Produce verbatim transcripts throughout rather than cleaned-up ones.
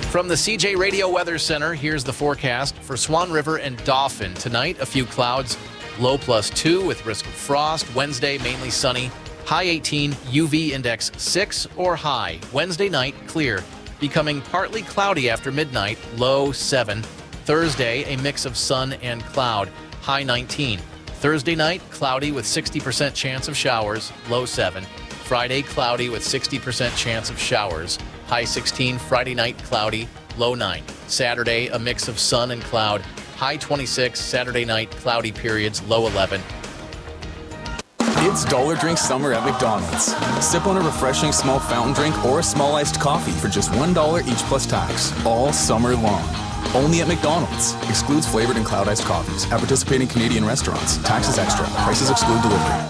From the C J Radio Weather Center, here's the forecast for Swan River and Dauphin. Tonight, a few clouds, low plus two with risk of frost. Wednesday, mainly sunny, high eighteen, U V index six or high. Wednesday night, clear, becoming partly cloudy after midnight, low seven. Thursday, a mix of sun and cloud, high nineteen. Thursday night, cloudy with sixty percent chance of showers, low seven. Friday, cloudy with sixty percent chance of showers, high sixteen. Friday night, cloudy, low nine. Saturday, a mix of sun and cloud, high twenty-six. Saturday night, cloudy periods, low eleven. It's Dollar Drink Summer at McDonald's. Sip on a refreshing small fountain drink or a small iced coffee for just one dollar each plus tax, all summer long. Only at McDonald's. Excludes flavored and cloud iced coffees. At participating Canadian restaurants. Taxes extra. Prices exclude delivery.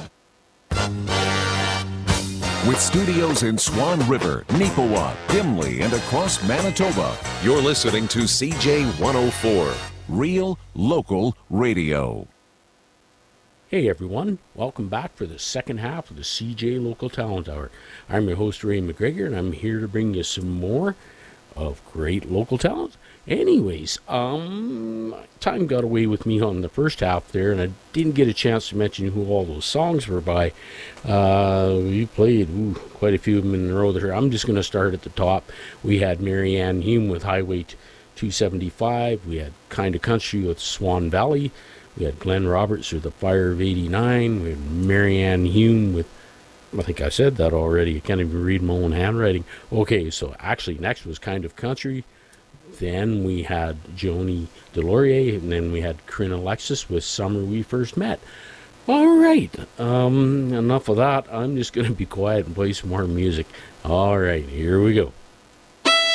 With studios in Swan River, Neepawa, Dimley, and across Manitoba, you're listening to C J one oh four, Real Local Radio. Hey everyone, welcome back for the second half of the C J Local Talent Hour. I'm your host Ray McGregor, and I'm here to bring you some more of great local talent. Anyways, um, time got away with me on the first half there, and I didn't get a chance to mention who all those songs were by. Uh, we played ooh, quite a few of them in a row there. I'm just going to start at the top. We had Marianne Hume with Highway two seventy-five. We had Kinda Country with Swan Valley. We had Glenn Roberts with The Fire of eighty-nine. We had Marianne Hume with, I think I said that already. I can't even read my own handwriting. Okay, so actually next was Kind of Country. Then we had Joni Delorier, and then we had Corinne Alexis with Summer We First Met. All right, um, enough of that. I'm just going to be quiet and play some more music. All right, here we go.